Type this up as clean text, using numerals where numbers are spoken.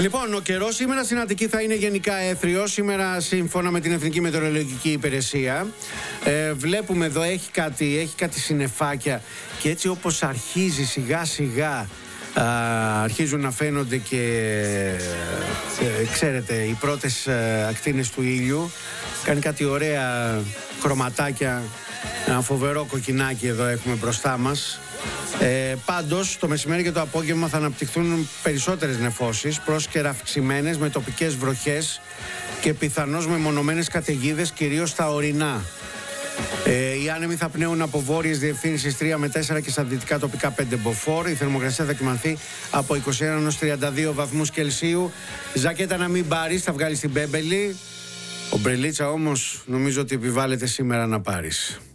Λοιπόν, ο καιρός σήμερα στην Αττική θα είναι γενικά έθριος. Σήμερα, σύμφωνα με την Εθνική Μετεωρολογική Υπηρεσία, βλέπουμε εδώ έχει κάτι συννεφάκια και έτσι όπως αρχίζει σιγά σιγά αρχίζουν να φαίνονται και ξέρετε οι πρώτες ακτίνες του ήλιου. Κάνει κάτι ωραία χρωματάκια, ένα φοβερό κοκκινάκι εδώ έχουμε μπροστά μας. Πάντως το μεσημέρι και το απόγευμα θα αναπτυχθούν περισσότερες νεφώσεις, πρόσκαιρα αυξημένες με τοπικές βροχές και πιθανώς μεμονωμένες καταιγίδες, κυρίως στα ορεινά. Οι άνεμοι θα πνέουν από βόρειες διευθύνσεις 3 με 4 και στα δυτικά τοπικά 5 μποφόρ. Η θερμοκρασία θα κυμανθεί από 21 έως 32 βαθμούς Κελσίου. Ζακέτα να μην πάρεις, θα βγάλεις την μπέμπελη. Ομπρελίτσα όμως νομίζω ότι επιβάλλεται σήμερα να πάρεις.